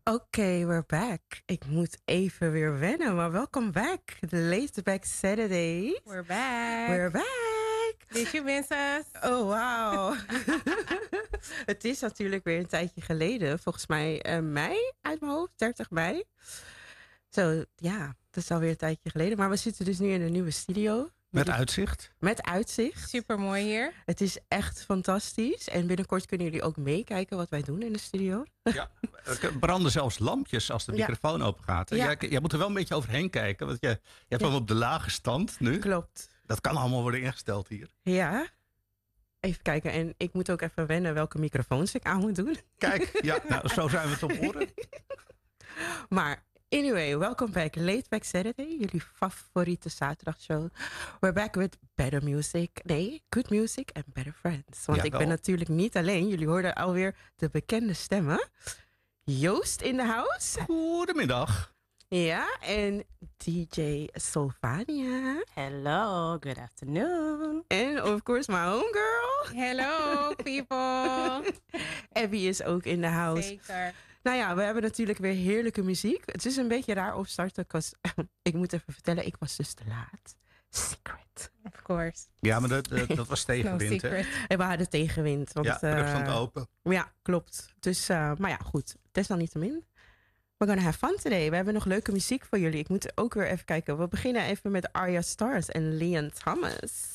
Oké, we're back. Ik moet even weer wennen, maar welkom back. The Laid Back Saturdays. We're back. We're back. Did you miss us? Oh, wow. Het is natuurlijk weer een tijdje geleden. Volgens mij mei uit mijn hoofd, 30 mei. Zo, ja, dat is alweer een tijdje geleden. Maar we zitten dus nu in een nieuwe studio. Met uitzicht. Met uitzicht. Super mooi hier. Het is echt fantastisch. En binnenkort kunnen jullie ook meekijken wat wij doen in de studio. Ja, er branden zelfs lampjes als de microfoon open gaat. Ja. Jij moet er wel een beetje overheen kijken. Want je hebt hem op de lage stand nu. Klopt. Dat kan allemaal worden ingesteld hier. Ja. Even kijken. En ik moet ook even wennen welke microfoons ik aan moet doen. Kijk, ja, nou, zo zijn we het op orde. Maar anyway, welcome back. Laid Back Saturday, jullie favoriete zaterdagshow. We're back with better music. Nee, good music and better friends. Want ik ben natuurlijk niet alleen. Jullie hoorden alweer de bekende stemmen. Joost in de house. Goedemiddag. Ja, en DJ Sylvania. Hello, good afternoon. En of course my homegirl. Hello, people. Abby is ook in de house. Zeker. Nou ja, we hebben natuurlijk weer heerlijke muziek. Het is een beetje raar opstarten, want ik moet even vertellen, ik was dus te laat. Secret. Of course. Ja, maar dat was tegenwind, No hè? secret. En we hadden tegenwind. Want, Ja, de stond open. Ja, klopt. Dus, maar ja, goed. Desalniettemin. We're gonna have fun today. We hebben nog leuke muziek voor jullie. Ik moet ook weer even kijken. We beginnen even met Arya Stars en Leon Thomas.